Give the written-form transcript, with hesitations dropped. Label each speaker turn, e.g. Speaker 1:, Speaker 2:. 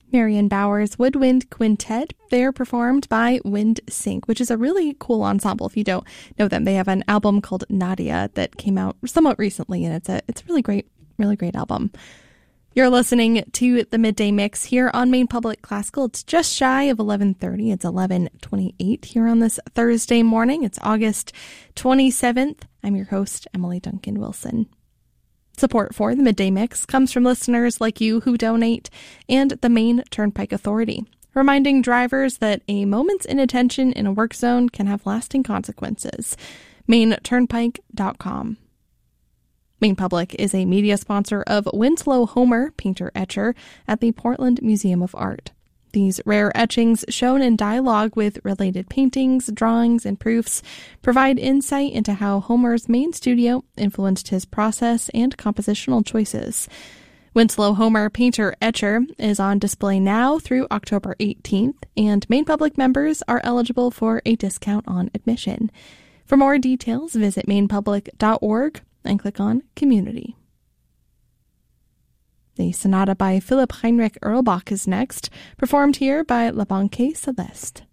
Speaker 1: Marion Bowers Woodwind Quintet. They're performed by Wind Sync, which is a really cool ensemble. If you don't know them, they have an album called Nadia that came out somewhat recently, and it's a really great album. You're listening to the Midday Mix here on Maine Public Classical. It's just shy of 11:30. It's 11:28 here on this Thursday morning. It's August 27th. I'm your host, Emily Duncan Wilson. Support for the Midday Mix comes from listeners like you who donate and the Maine Turnpike Authority, reminding drivers that a moment's inattention in a work zone can have lasting consequences. MaineTurnpike.com. Maine Public is a media sponsor of Winslow Homer, painter-etcher, at the Portland Museum of Art. These rare etchings, shown in dialogue with related paintings, drawings, and proofs, provide insight into how Homer's main studio influenced his process and compositional choices. Winslow Homer Painter-Etcher is on display now through October 18th, and Maine Public members are eligible for a discount on admission. For more details, visit mainepublic.org and click on Community. The sonata by Philipp Heinrich Erlbach is next, performed here by La Banque Celeste.